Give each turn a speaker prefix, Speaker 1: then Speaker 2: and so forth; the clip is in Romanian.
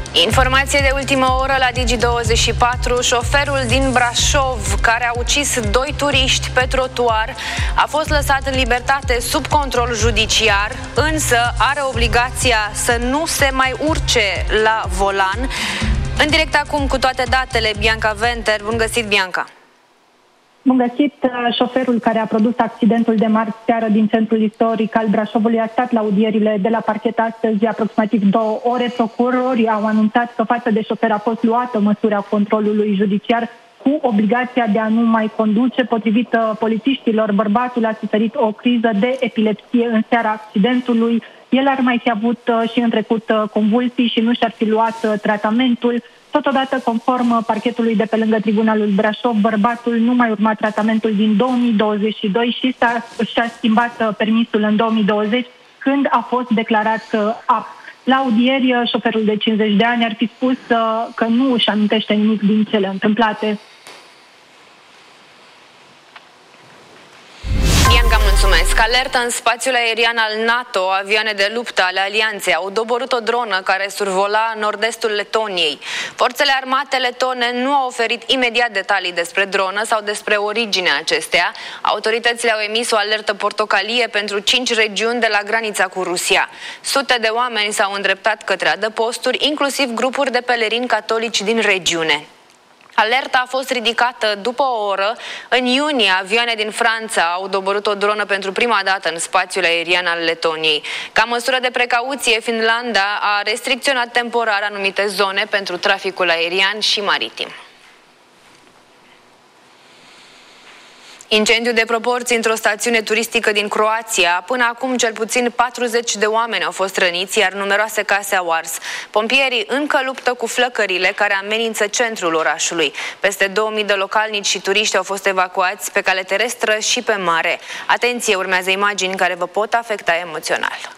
Speaker 1: Informație de ultimă oră la Digi24. Șoferul din Brașov, care a ucis 2 turiști pe trotuar, a fost lăsat în libertate sub control judiciar, însă are obligația să nu se mai urce la volan. În direct acum cu toate datele, Bianca Venter. Bun găsit, Bianca!
Speaker 2: Bun găsit! Șoferul care a produs accidentul de marți seară din centrul istoric al Brașovului a stat la audierile de la parchet astăzi aproximativ 2 ore. Procurorii au anunțat că față de șofer a fost luată măsura controlului judiciar cu obligația de a nu mai conduce. Potrivit polițiștilor, bărbatul a suferit o criză de epilepsie în seara accidentului. El ar mai fi avut și în trecut convulsii și nu și-ar fi luat tratamentul. Totodată, conform parchetului de pe lângă Tribunalul Brașov, bărbatul nu mai urma tratamentul din 2022 și și-a schimbat permisul în 2020, când a fost declarat apt. La audieri, șoferul de 50 de ani ar fi spus că nu își amintește nimic din cele întâmplate.
Speaker 1: Mulțumesc. Alertă în spațiul aerian al NATO. Avioane de luptă ale alianței au doborât o dronă care survola nord-estul Letoniei. Forțele armate letone nu au oferit imediat detalii despre dronă sau despre originea acesteia. Autoritățile au emis o alertă portocalie pentru 5 regiuni de la granița cu Rusia. Sute de oameni s-au îndreptat către adăposturi, inclusiv grupuri de pelerini catolici din regiune. Alerta a fost ridicată după o oră. În iunie, avioane din Franța au doborât o dronă pentru prima dată în spațiul aerian al Letoniei. Ca măsură de precauție, Finlanda a restricționat temporar anumite zone pentru traficul aerian și maritim. Incendiu de proporții într-o stațiune turistică din Croația. Până acum, cel puțin 40 de oameni au fost răniți, iar numeroase case au ars. Pompierii încă luptă cu flăcările care amenință centrul orașului. Peste 2000 de localnici și turiști au fost evacuați pe cale terestră și pe mare. Atenție, urmează imagini care vă pot afecta emoțional.